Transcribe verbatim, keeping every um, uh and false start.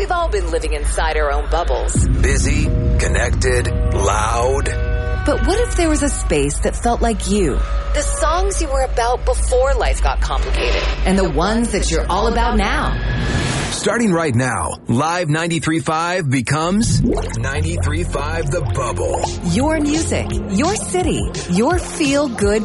we've all been living inside our own bubbles. Busy, connected, loud. But what if there was a space that felt like you? The songs you were about before life got complicated. And the ones that you're all about now. Starting right now, Live ninety-three point five becomes ninety-three point five The Bubble. Your music, your city, your feel-good